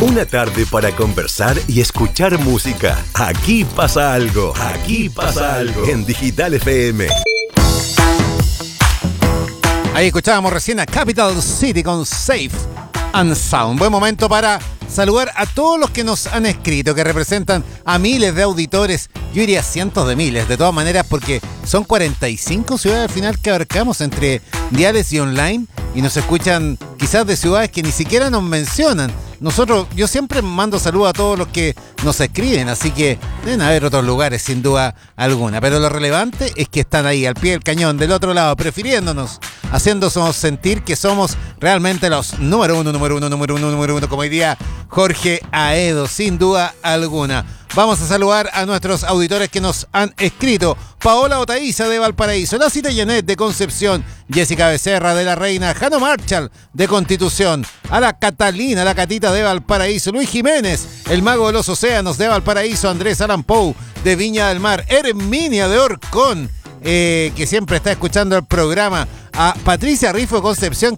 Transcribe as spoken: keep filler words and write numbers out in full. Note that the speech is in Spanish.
Una tarde para conversar y escuchar música. Aquí pasa algo. Aquí pasa algo. En Digital F M. Ahí escuchábamos recién a Capital City con Safe and Sound. Buen momento para saludar a todos los que nos han escrito, que representan a miles de auditores, yo diría cientos de miles, de todas maneras, porque son cuarenta y cinco ciudades al final que abarcamos entre diales y online, y nos escuchan quizás de ciudades que ni siquiera nos mencionan. Nosotros, yo siempre mando saludos a todos los que nos escriben, así que deben haber otros lugares sin duda alguna, pero lo relevante es que están ahí al pie del cañón, del otro lado, prefiriéndonos, haciéndonos sentir que somos realmente los número uno, número uno, número uno, número uno, como diría Jorge Aedo, sin duda alguna. Vamos a saludar a nuestros auditores que nos han escrito. Paola Otaiza de Valparaíso, la Cita Janet de Concepción, Jessica Becerra de La Reina, Jano Marshall de Constitución, a la Catalina, la Catita de Valparaíso, Luis Jiménez, el Mago de los Océanos de Valparaíso, Andrés Alan Pou de Viña del Mar, Herminia de Orcón, eh, que siempre está escuchando el programa, a Patricia Rifo de Concepción,